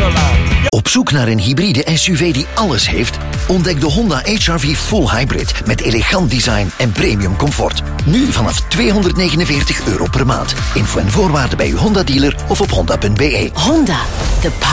Op zoek naar een hybride SUV die alles heeft? Ontdek de Honda HR-V Full Hybrid met elegant design en premium comfort. Nu vanaf €249 per maand. Info en voorwaarden bij uw Honda-dealer of op honda.be. Honda, the